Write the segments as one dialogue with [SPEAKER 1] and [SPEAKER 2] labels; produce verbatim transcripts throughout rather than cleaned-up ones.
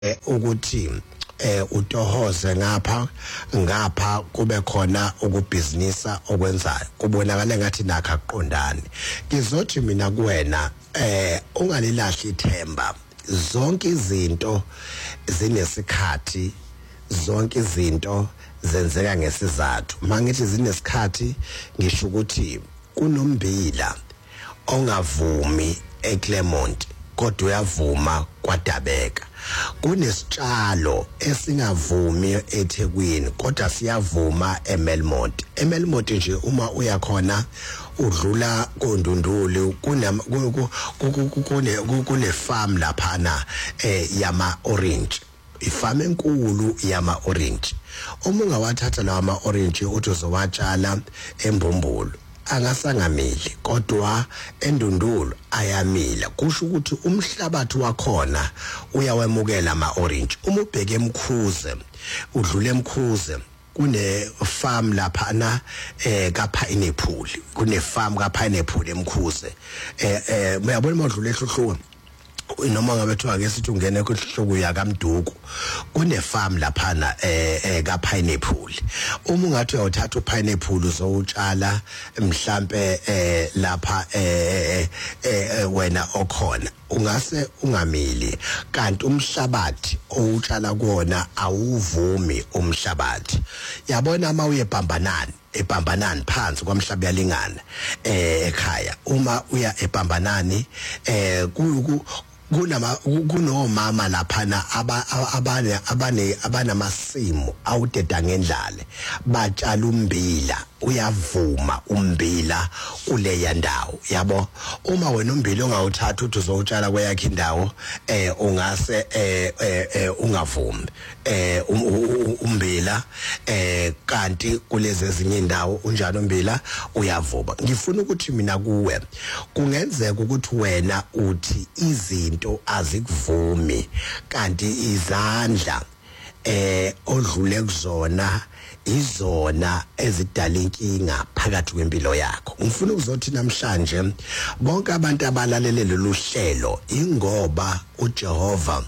[SPEAKER 1] ukuthi eh uTohoze ngapha ngapha kube khona ukubhizinisa okwenzayo kubonakala ngathi nakho aqondani ngizothi mina kuwena eh ungalilahli ithemba zonke izinto zinesikhathi zonke izinto zenzeka ngesizathu mangithi zinesikhathi ngisho ukuthi kunombila ongavumi eClermont kodwa uyavuma kwaDabeka kunesitshalo esingavumi eThekwini kodwa siyavuma eMelmont eMelmont nje uma uyakhona udlula koNdundulu kuna kune kune farm laphana eh yama orange ifarm enkulu yama orange uma ungawathatha lawa ama orange uthi uzowatshala eMbombolo angasangamili kodwa eNdundulu ayamila kusho ukuthi umhlabathi wakhona uyawemukela ama orange uma ubheke eMkhuze udlule eMkhuze kune farm laphana eh ka pineapple kune farm ka pineapple eMkhuze eh eh uyabona modlule ehluhluka noma ngabe thiwa ke sithi ungene kuhluku yakamduku kune farm laphana eh ka pineapple uma ungathi uyawuthatha upineapple uzowutshala mhlambe eh lapha eh wena okhona ungase ungamili kanti umhlabathi owutshala kuona awuvumi umhlabathi yabona ama uyebhambanani eBhambanani phansi kwamhlaba yalingana eh ekhaya uma uya eBhambanani eh kunama kunomama laphana abane abane abanamasimu awudeda ngendlale batshala umbila uyavuma umbila kuleya ndawo yabo uma wena umbila ongawuthatha uthi uzowutshala kweyakhe indawo eh ungase eh ungavumi eh umbila eh kanti kulezi ezinye indawo unjalo umbila uyavuma ngifuna ukuthi mina kuwe kungenzeka ukuthi wena uthi izinto azikuvumi kanti izandla eh odlule kuzona izona ezidala inkinga phakathi kwempilo yakho ngifuna ukuzothi namhlanje bonke abantu abalalele lolu hlelo ingoba uJehova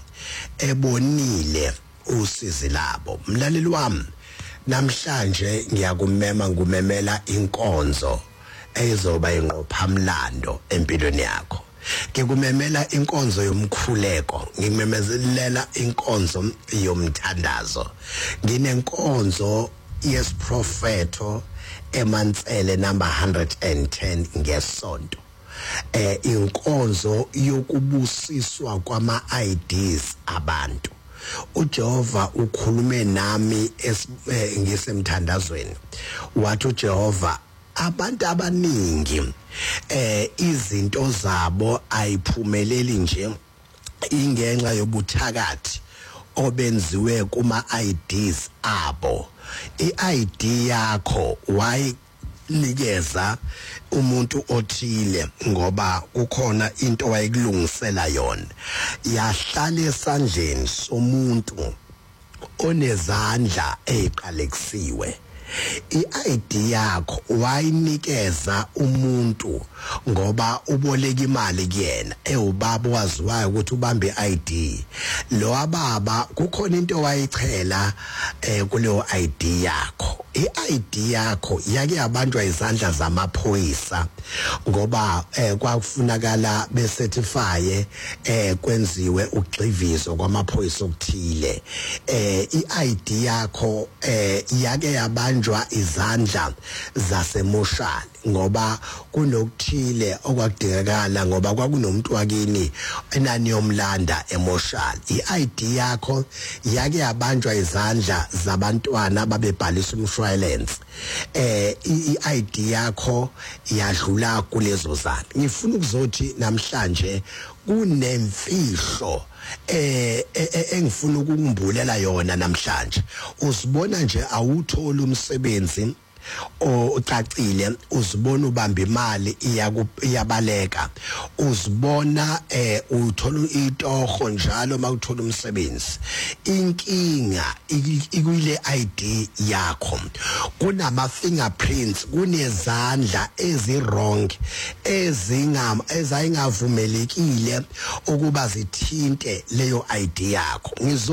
[SPEAKER 1] ebonile usizi labo mlaleli wami namhlanje ngiyakumema ngumemela inkonzo ezoba inqophamlando empilweni yakho ngikumemela inkonzo yomkhuleko ngimemezelela inkonzo yomthandazo nginenkonzo yesprofeto emantsele number one hundred ten ngesonto eh inkonzo yokubusiswa kwama I Ds abantu uJehova ukhulume nami ngisemthandazweni wathi uJehova abantu abaningi eh izinto zabo ayiphumeleli nje ingenxa yobuthakathi obenziwe kuma I Ds abo iI D yakho wayinikeza umuntu othile ngoba kukhona into wayikulungisela yona yahlala esandleni somuntu onezandla eziqalekisiwe iI D yakho wayinikeza umuntu ngoba uboleka imali kuyena ewubaba waziwayo ukuthi ubambe iI D lo ababa kukhona into wayichela eh kuleyo I D yakho iI D yakho yake yabanjwa izandla zamaphoyisa ngoba eh kwakufunakala becertify eh kwenziwe ugxivizo kwamaphoyisa okuthile eh iI D yakho eh yake yabanjwa izandla zasemoshali ngoba kunokuthile okwakudingakala ngoba kwakunomuntu wakini enani yomlanda emoshali iI D yakho yake yabanjwa izandla zabantwana babebhalisa umshwalense eh iI D yakho yadlula kulezo zandla ngifuna ukuzothi namhlanje kunemfihlo eh engifuna ukungumbulela yona namhlanje usibona nje awuthola umsebenzi ocacile uzibona ubamba imali iyabaleka uzibona eh uthola itoho njalo mawuthola umsebenzi inkinga ikuyile I D yakho kunama fingerprints kunezandla ezi wrong ezingam ezayingavumelekile ukuba zithinte leyo I D yakho.